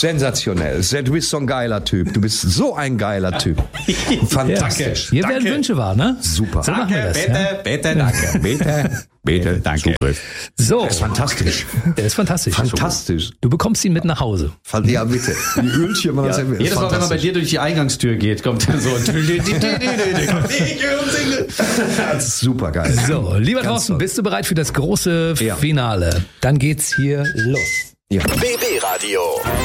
Sensationell. Du bist so ein geiler Typ. Du bist so ein geiler Typ. Fantastisch. Hier werden Wünsche wahr, ne? Super. So machen wir das. Bitte, danke. Bitte, danke. So. Das ist fantastisch. Der ist fantastisch. Fantastisch. Du bekommst ihn mit nach Hause. Ja, bitte. Die Ölchen, man Jedes Mal, wenn man bei dir durch die Eingangstür geht, kommt dann so Das ist super geil. So, lieber Thorsten, bist du bereit für das große Finale? Dann geht's hier los. Ja. BB Radio.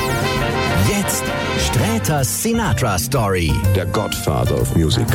Jetzt Sträters Sinatra Story. Der Godfather of Music.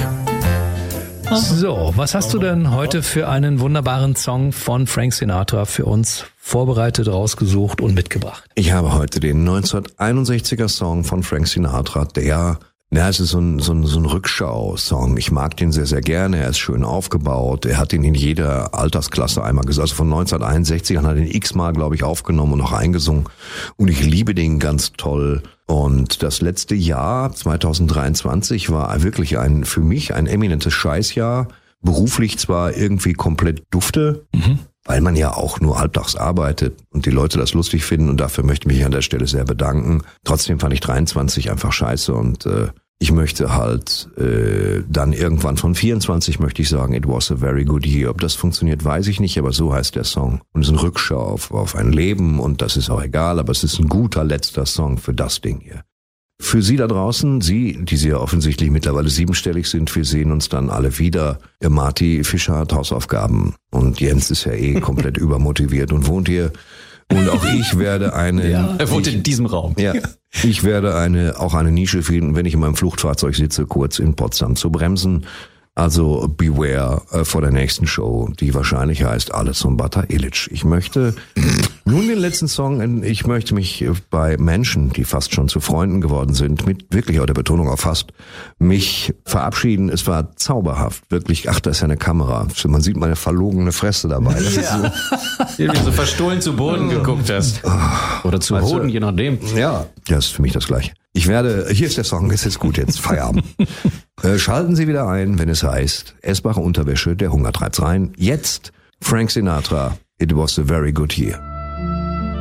So, was hast du denn heute für einen wunderbaren Song von Frank Sinatra für uns vorbereitet, rausgesucht und mitgebracht? Ich habe heute den 1961er Song von Frank Sinatra, es ist so ein Rückschau-Song. Ich mag den sehr, sehr gerne. Er ist schön aufgebaut. Er hat ihn in jeder Altersklasse einmal gesungen. Also von 1961 hat er den x-mal, glaube ich, aufgenommen und noch eingesungen. Und ich liebe den ganz toll. Und das letzte Jahr, 2023, war wirklich für mich ein eminentes Scheißjahr. Beruflich zwar irgendwie komplett dufte, weil man ja auch nur halbtags arbeitet und die Leute das lustig finden. Und dafür möchte ich mich an der Stelle sehr bedanken. Trotzdem fand ich 23 einfach scheiße und ich möchte halt dann irgendwann von 24 möchte ich sagen, it was a very good year. Ob das funktioniert, weiß ich nicht, aber so heißt der Song. Und es ist eine Rückschau auf ein Leben und das ist auch egal, aber es ist ein guter letzter Song für das Ding hier. Für Sie da draußen, Sie, die ja offensichtlich mittlerweile 7-stellig sind, wir sehen uns dann alle wieder. Marty Fischer hat Hausaufgaben und Jens ist ja komplett übermotiviert und wohnt hier. Und auch ich werde er wohnt in diesem Raum. Ja. Ich werde auch eine Nische finden, wenn ich in meinem Fluchtfahrzeug sitze, kurz in Potsdam zu bremsen. Also beware vor der nächsten Show, die wahrscheinlich heißt Alles zum Bata Illich. Ich möchte nun den letzten Song, ich möchte mich bei Menschen, die fast schon zu Freunden geworden sind, mit wirklich auch der Betonung auf fast, mich verabschieden. Es war zauberhaft, wirklich. Ach, da ist ja eine Kamera. Man sieht meine verlogene Fresse dabei. Das ist so, wie du so verstohlen zu Boden geguckt hast. Oder zu Hoden, je nachdem. Ja, das ist für mich das Gleiche. Hier ist der Song, ist jetzt gut, jetzt Feierabend. Schalten Sie wieder ein, wenn es heißt, essbare Unterwäsche, der Hunger treibt's rein. Jetzt Frank Sinatra, It was a very good year.